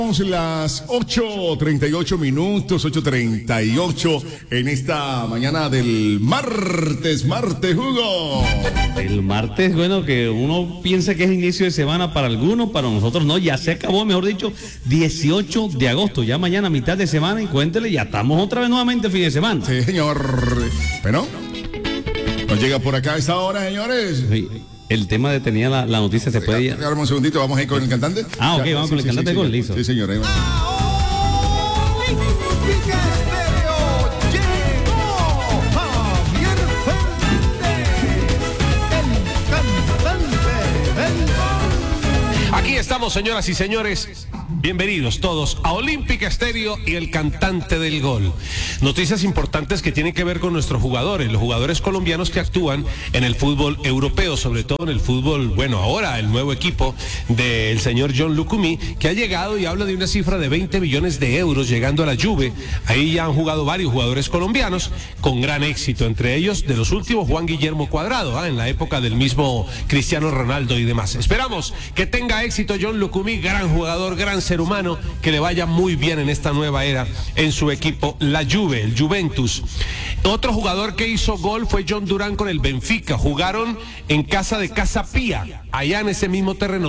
Las 8:38, 8:38 en esta mañana del martes, Hugo. El martes, bueno, que uno piensa que es inicio de semana para algunos, para nosotros no, ya se acabó, mejor dicho, 18 de agosto, ya mañana mitad de semana y cuéntele, ya estamos otra vez nuevamente fin de semana. Sí, señor. Bueno, nos llega por acá a esta hora, señores. Sí. El tema de tenía la noticia, ¿se puede ir? Un segundito, vamos a ir con el cantante. Ah, ok, vamos con el cantante con listo. Sí, señor. Ahí va. Aquí estamos, señoras y señores. Bienvenidos todos a Olímpica Estéreo y el cantante del gol. Noticias importantes que tienen que ver con nuestros jugadores, los jugadores colombianos que actúan en el fútbol europeo, sobre todo en el fútbol, bueno, ahora el nuevo equipo del señor John Lucumí, que ha llegado y habla de una cifra de 20 millones de euros llegando a la Juve. Ahí ya han jugado varios jugadores colombianos con gran éxito, entre ellos de los últimos Juan Guillermo Cuadrado, en la época del mismo Cristiano Ronaldo y demás. Esperamos que tenga éxito John Lucumí, gran jugador, gran ser humano, que le vaya muy bien en esta nueva era en su equipo, la Juve, el Juventus. Otro jugador que hizo gol fue John Durán con el Benfica. Jugaron en casa de Casa Pía, allá en ese mismo terreno,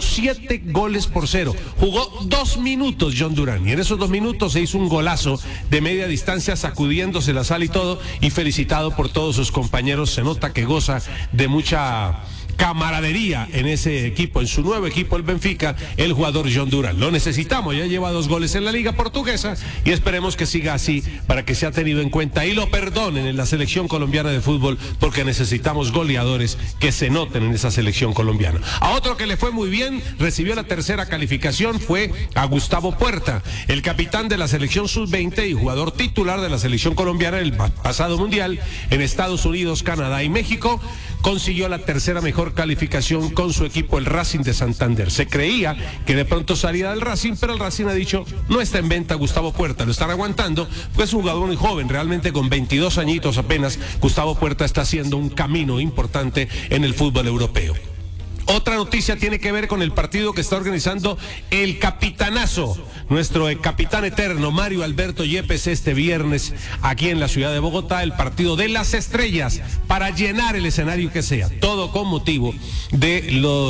7-0. Jugó 2 minutos John Durán, y en esos 2 minutos se hizo un golazo de media distancia, sacudiéndose la sal y todo, y felicitado por todos sus compañeros. Se nota que goza de mucha camaradería en ese equipo, en su nuevo equipo, el Benfica, el jugador John Durán. Lo necesitamos, ya lleva 2 goles en la Liga Portuguesa y esperemos que siga así para que sea tenido en cuenta y lo perdonen en la selección colombiana de fútbol, porque necesitamos goleadores que se noten en esa selección colombiana. A otro que le fue muy bien, recibió la tercera calificación, fue a Gustavo Puerta, el capitán de la selección sub-20 y jugador titular de la selección colombiana en el pasado mundial en Estados Unidos, Canadá y México. Consiguió la tercera mejor calificación con su equipo, el Racing de Santander. Se creía que de pronto salía del Racing, pero el Racing ha dicho, no está en venta Gustavo Puerta, lo están aguantando, pues es un jugador muy joven, realmente con 22 añitos apenas. Gustavo Puerta está haciendo un camino importante en el fútbol europeo. Otra noticia tiene que ver con el partido que está organizando el capitanazo, nuestro capitán eterno, Mario Alberto Yepes, este viernes aquí en la ciudad de Bogotá, el partido de las estrellas, para llenar el escenario que sea. Todo con motivo de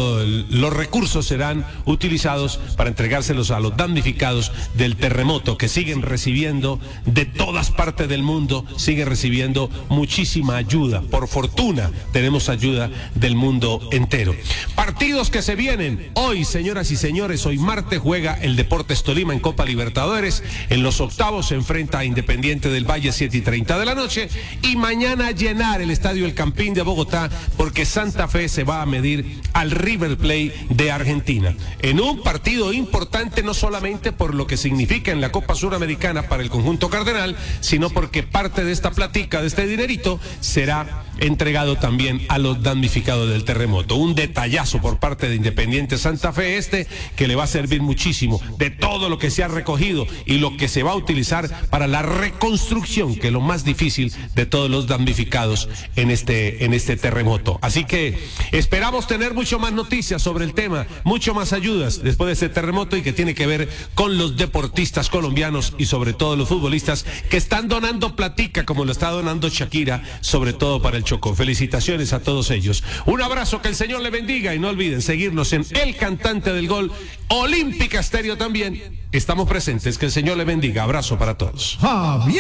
los recursos serán utilizados para entregárselos a los damnificados del terremoto, que siguen recibiendo de todas partes del mundo, siguen recibiendo muchísima ayuda. Por fortuna tenemos ayuda del mundo entero. Partidos que se vienen hoy, señoras y señores. Hoy martes juega el Deportes Tolima en Copa Libertadores. En los octavos se enfrenta a Independiente del Valle, 7:30 de la noche. Y mañana llenar el estadio El Campín de Bogotá, porque Santa Fe se va a medir al River Plate de Argentina. En un partido importante, no solamente por lo que significa en la Copa Suramericana para el conjunto cardenal, sino porque parte de esta platica, de este dinerito, será entregado también a los damnificados del terremoto. Un detallazo por parte de Independiente Santa Fe que le va a servir muchísimo de todo lo que se ha recogido y lo que se va a utilizar para la reconstrucción, que es lo más difícil de todos los damnificados en este terremoto. Así que esperamos tener mucho más noticias sobre el tema, mucho más ayudas después de este terremoto, y que tiene que ver con los deportistas colombianos y sobre todo los futbolistas que están donando platica, como lo está donando Shakira, sobre todo para el Chocó. Felicitaciones a todos ellos. Un abrazo, que el Señor le bendiga, y no olviden seguirnos en El Cantante del Gol, Olímpica Estéreo también. Estamos presentes, que el Señor le bendiga. Abrazo para todos. Javier